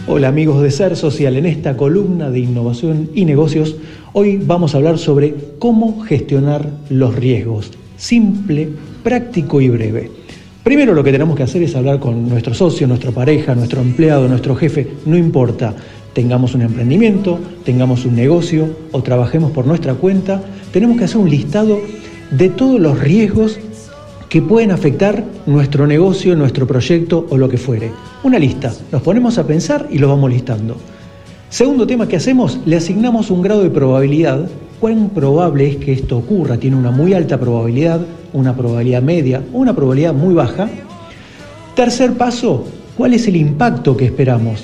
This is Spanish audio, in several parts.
Hola amigos de Ser Social, en esta columna de innovación y negocios, hoy vamos a hablar sobre cómo gestionar los riesgos. Simple, práctico y breve. Primero lo que tenemos que hacer es hablar con nuestro socio, nuestra pareja, nuestro empleado, nuestro jefe, no importa. Tengamos un emprendimiento, tengamos un negocio o trabajemos por nuestra cuenta, tenemos que hacer un listado de todos los riesgos que pueden afectar nuestro negocio, nuestro proyecto o lo que fuere. Una lista, nos ponemos a pensar y lo vamos listando. Segundo tema que hacemos, le asignamos un grado de probabilidad. ¿Cuán probable es que esto ocurra? ¿Tiene una muy alta probabilidad, una probabilidad media o una probabilidad muy baja? Tercer paso, ¿cuál es el impacto que esperamos?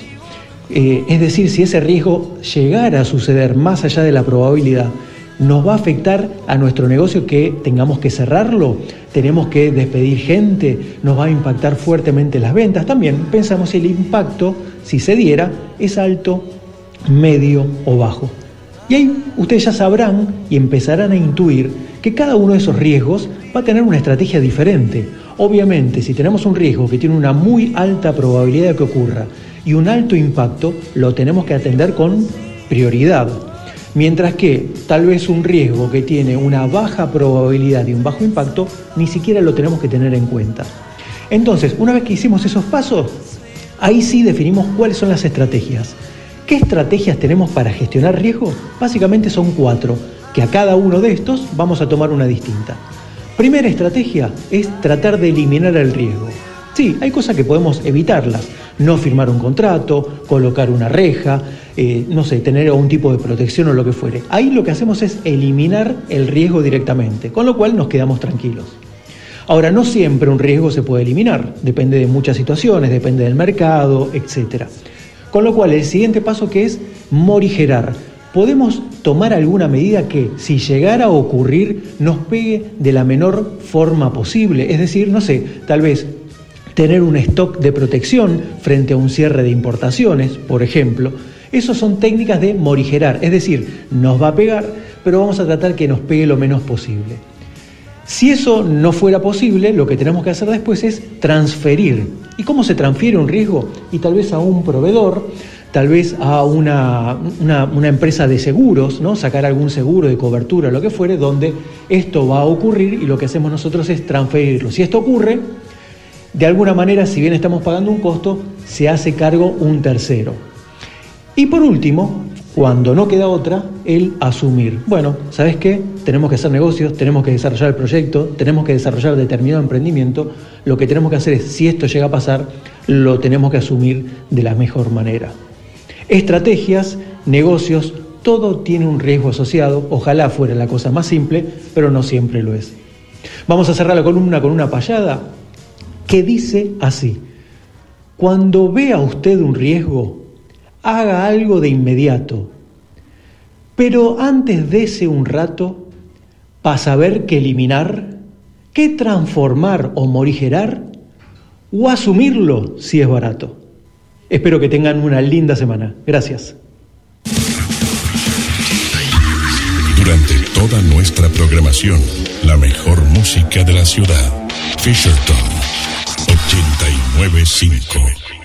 Es decir, si ese riesgo llegara a suceder más allá de la probabilidad, ¿nos va a afectar a nuestro negocio que tengamos que cerrarlo? ¿Tenemos que despedir gente? ¿Nos va a impactar fuertemente las ventas? También pensamos si el impacto, si se diera, es alto, medio o bajo. Y ahí ustedes ya sabrán y empezarán a intuir que cada uno de esos riesgos va a tener una estrategia diferente. Obviamente, si tenemos un riesgo que tiene una muy alta probabilidad de que ocurra y un alto impacto, lo tenemos que atender con prioridad. Mientras que tal vez un riesgo que tiene una baja probabilidad y un bajo impacto, ni siquiera lo tenemos que tener en cuenta. Entonces, una vez que hicimos esos pasos, ahí sí definimos cuáles son las estrategias. ¿Qué estrategias tenemos para gestionar riesgos? Básicamente son 4, que a cada uno de estos vamos a tomar una distinta. Primera estrategia es tratar de eliminar el riesgo. Sí, hay cosas que podemos evitarlas. No firmar un contrato, colocar una reja, tener algún tipo de protección o lo que fuere. Ahí lo que hacemos es eliminar el riesgo directamente, con lo cual nos quedamos tranquilos. Ahora, no siempre un riesgo se puede eliminar, depende de muchas situaciones, depende del mercado, etc. Con lo cual, el siguiente paso que es morigerar. Podemos tomar alguna medida que, si llegara a ocurrir, nos pegue de la menor forma posible. Es decir, tal vez tener un stock de protección frente a un cierre de importaciones, por ejemplo. Esas son técnicas de morigerar, es decir, nos va a pegar, pero vamos a tratar que nos pegue lo menos posible. Si eso no fuera posible, lo que tenemos que hacer después es transferir. ¿Y cómo se transfiere un riesgo? Y tal vez a un proveedor, tal vez a una empresa de seguros, ¿no? Sacar algún seguro de cobertura, lo que fuere, donde esto va a ocurrir y lo que hacemos nosotros es transferirlo. Si esto ocurre, de alguna manera, si bien estamos pagando un costo, se hace cargo un tercero. Y por último, cuando no queda otra, el asumir. Bueno, ¿sabes qué? Tenemos que hacer negocios, tenemos que desarrollar el proyecto, tenemos que desarrollar determinado emprendimiento. Lo que tenemos que hacer es, si esto llega a pasar, lo tenemos que asumir de la mejor manera. Estrategias, negocios, todo tiene un riesgo asociado. Ojalá fuera la cosa más simple, pero no siempre lo es. Vamos a cerrar la columna con una payada que dice así: cuando vea usted un riesgo, haga algo de inmediato, pero antes dese un rato para saber qué eliminar, qué transformar o morigerar, o asumirlo si es barato. Espero que tengan una linda semana. Gracias. Durante toda nuestra programación, la mejor música de la ciudad. Fisherton 89.5